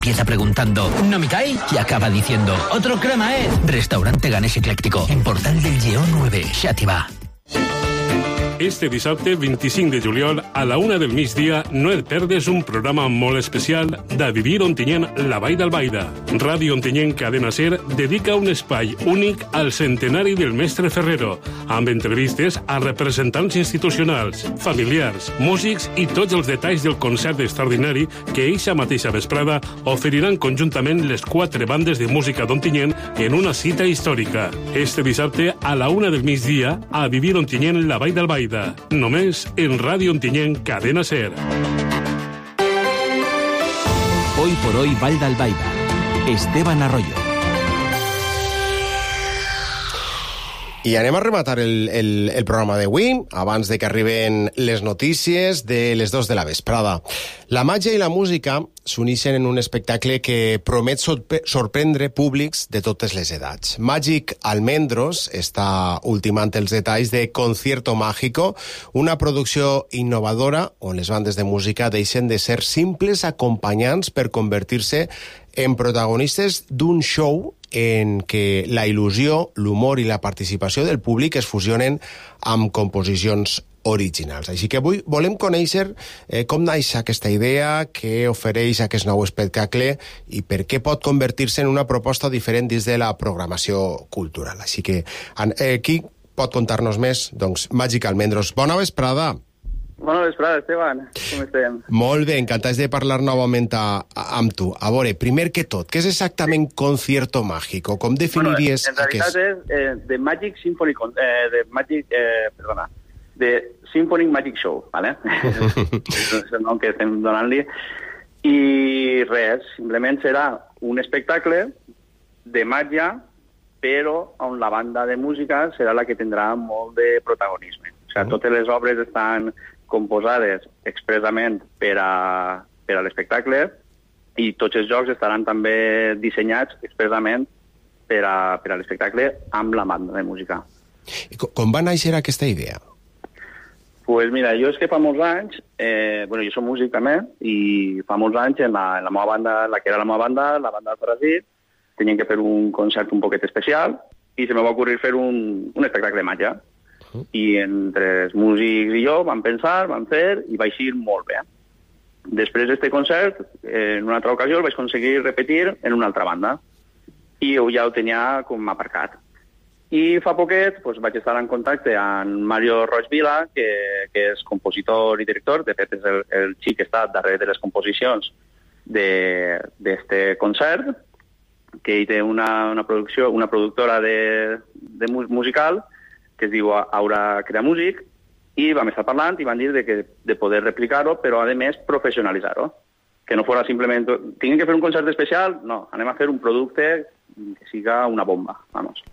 Empieza preguntando, ¿no me cae? Y acaba diciendo, otro crema, ¿eh? Restaurante Ganesh Ecléctico, en Portal del Lleó 9, Xàtiva. Este dissabte 25 de juliol a la 1 del migdia no et perdes un programa molt especial de Vivir Ontinyent, la Vall d'Albaida. Ràdio Ontinyent Cadena Ser dedica un espai únic al centenari del mestre Ferrero, amb entrevistes a representants institucionals, familiars, músics i tots els detalls del concert extraordinari que eixa mateixa vesprada oferiran conjuntament les 4 bandes de música d'Ontinyent en una cita històrica. Este dissabte a la 1 del migdia a Vivir Ontinyent, la Vall d'Albaida. Només en Ràdio Ontinyent Cadena Ser. Hoy por hoy Vall d'Albaida. Esteban Arroyo. I anem a rematar el programa d'avui, abans de que arriben les notícies de les 2 de la vesprada. La màgia i la música s'uneixen en un espectacle que promet sorprendre públics de totes les edats. Màgic Almendros està ultimant els detalls de Concierto Mágico, una producció innovadora on les bandes de música deixen de ser simples acompanyants per convertir-se en protagonistes d'un show en què la il·lusió, l'humor i la participació del públic es fusionen amb composicions originals. Així que avui volem conèixer com naix aquesta idea, què ofereix aquest nou espectacle i per què pot convertir-se en una proposta diferent dins de la programació cultural. Així que qui pot contar-nos més? Doncs Màgic Almendros. Bona vesprada. Bona vesprada, Esteban. Com estem? Molt bé, encantats de parlar novament amb tu. A veure, primer que tot, què és exactament Concierto Mágico? Com definiries en realitat és The Magic Symphony... The Symphony Magic Show, ¿vale? És el nom que estem donant-li. I res, simplement serà un espectacle de màgia, però on la banda de música serà la que tindrà molt de protagonisme. O sigui, totes les obres estan composades expressament per a l'espectacle i tots els jocs estaran també dissenyats expressament per a l'espectacle amb la banda de música. I com va néixer aquesta idea? Pues mira, jo és que fa molts anys, jo soc músic també, i fa molts anys en la meva banda, la que era la meva banda, la banda del Paràsit, teníem que fer un concert un poquet especial i se me va ocurrir fer un espectacle de màgia. I entre els músics i jo vam pensar, vam fer, i va eixir molt bé. Després d'aquest concert, en una altra ocasió, el vaig aconseguir repetir en una altra banda. I jo ja ho tenia com aparcat. I fa poquet vaig estar en contacte amb Mario Roig Vila, que és compositor i director, de fet és el xic que està darrere de les composicions d'aquest concert, que ell té una productora musical, que es diu Aura Crea Músic, i vam estar parlant i van dir de poder replicar-ho, però a més professionalitzar-ho. Que no fos simplement... Tinguem que fer un concert especial? No, anem a fer un producte que siga una bomba, vamos.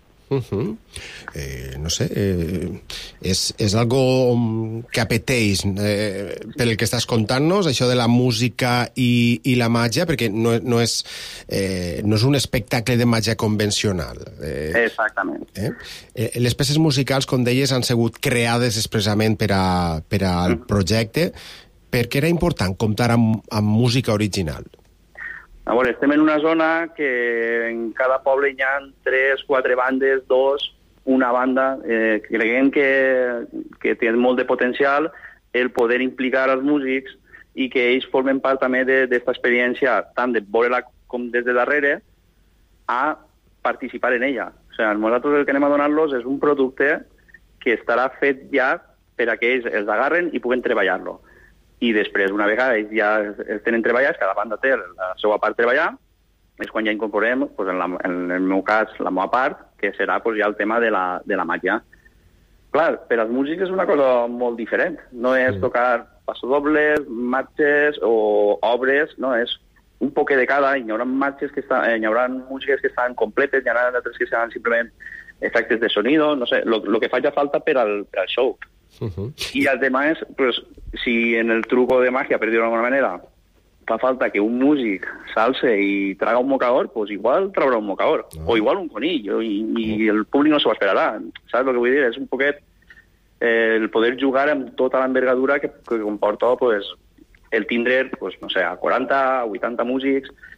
No sé, és algo que apeteix pel que estàs contant-nos, això de la música i la màgia, perquè no és un espectacle de màgia convencional. Exactament. Les peces musicals, com deies, han sigut creades expressament per al projecte. Per què era important comptar amb música original? A veure, estem en una zona que en cada poble hi ha 3-4 bandes, 2, una banda. Creiem que té molt de potencial el poder implicar els músics i que ells formen part també d'aquesta experiència, tant de veure-la com des de darrere, a participar en ella. O sigui, nosaltres el que anem a donar-los és un producte que estarà fet ja per a que ells els agarren i puguen treballar-lo. I després, una vegada ells ja els tenen treballats, cada banda té la seva part treballar, és quan ja incorporem, en el meu cas, la meva part, que serà ja el tema de la màgia. Clar, per als músics és una cosa molt diferent. No és tocar passodobles, marxes o obres, no, és un poquet de cada. Hi haurà músiques que estan completes, hi haurà altres que seran simplement efectes de sonido, no sé, lo que faci falta per al show. I además, si en el truco de magia, per dir-ho d'alguna manera, fa falta que un músic s'alce i traga un mocador, pues igual traurà un mocador, o igual un conill, i el públic no s'ho esperarà. Saps el que vull dir? És un poquet el poder jugar amb tota l'envergadura que comporta el tindre, no sé, a 40, a 80 músics,